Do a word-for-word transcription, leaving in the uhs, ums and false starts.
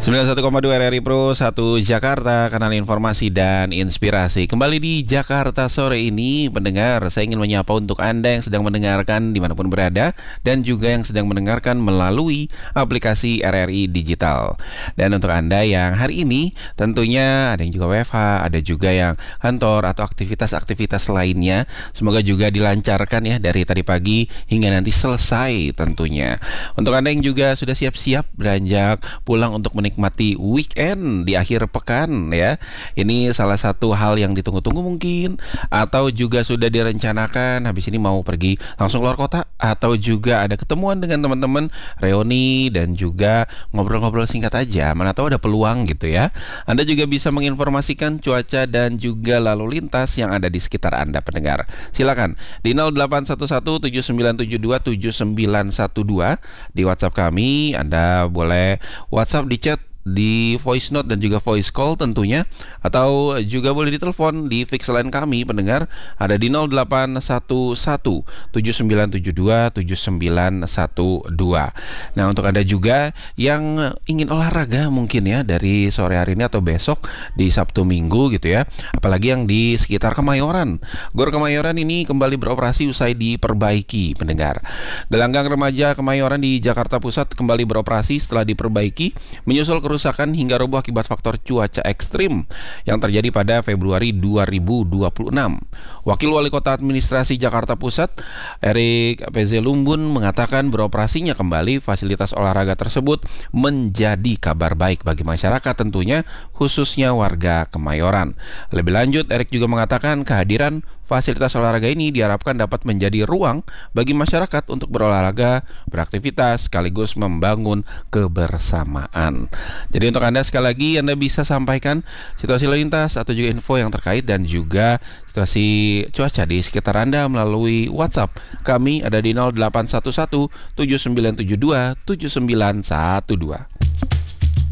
sembilan puluh satu koma dua R R I Pro satu Jakarta, kanal informasi dan inspirasi. Kembali di Jakarta sore ini, pendengar, saya ingin menyapa untuk Anda yang sedang mendengarkan dimanapun berada dan juga yang sedang mendengarkan melalui aplikasi R R I Digital. Dan untuk Anda yang hari ini tentunya ada yang juga W F H, ada juga yang kantor atau aktivitas-aktivitas lainnya. Semoga juga dilancarkan ya dari tadi pagi hingga nanti selesai tentunya. Untuk Anda yang juga sudah siap-siap beranjak pulang untuk menikmati Menikmati weekend di akhir pekan ya. Ini salah satu hal yang ditunggu-tunggu mungkin, atau juga sudah direncanakan habis ini mau pergi langsung keluar kota, atau juga ada ketemuan dengan teman-teman, reuni dan juga ngobrol-ngobrol singkat aja. Mana tahu ada peluang gitu ya. Anda juga bisa menginformasikan cuaca dan juga lalu lintas yang ada di sekitar Anda pendengar. Silakan di nol delapan satu satu tujuh sembilan tujuh dua tujuh sembilan satu dua di WhatsApp kami. Anda boleh WhatsApp di chat, di voice note dan juga voice call tentunya, atau juga boleh ditelepon di fix line kami pendengar, ada di nol delapan satu satu tujuh sembilan tujuh dua tujuh sembilan satu dua. Nah, untuk Anda juga yang ingin olahraga mungkin ya dari sore hari ini atau besok di Sabtu Minggu gitu ya, apalagi yang di sekitar Kemayoran. Gor Kemayoran ini kembali beroperasi usai diperbaiki pendengar. Gelanggang remaja Kemayoran di Jakarta Pusat kembali beroperasi setelah diperbaiki menyusul kerusakan hingga roboh akibat faktor cuaca ekstrim yang terjadi pada Februari dua ribu dua puluh enam. Wakil Wali Kota Administrasi Jakarta Pusat, Erik P Z Lumbun, mengatakan beroperasinya kembali fasilitas olahraga tersebut menjadi kabar baik bagi masyarakat tentunya, khususnya warga Kemayoran. Lebih lanjut, Erik juga mengatakan kehadiran fasilitas olahraga ini diharapkan dapat menjadi ruang bagi masyarakat untuk berolahraga, beraktivitas, sekaligus membangun kebersamaan. Jadi untuk Anda sekali lagi, Anda bisa sampaikan situasi lalu lintas atau juga info yang terkait dan juga situasi cuaca di sekitar Anda melalui WhatsApp. Kami ada di nol delapan satu satu tujuh sembilan tujuh dua tujuh sembilan satu dua.